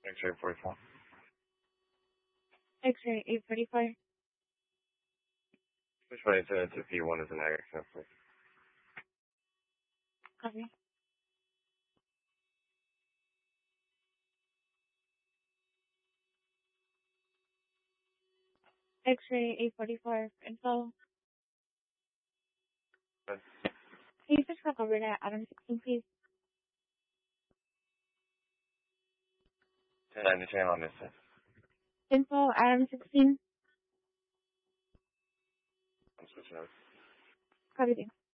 X-ray 44. X-ray 845. Which one is it? If P1 is an access, please. Copy. X-ray 845. Info. Good. Can you switch back over to Adam 16, please? 1090 channel on this side. Info, Adam 16. I'm switching over. Copy. Thanks.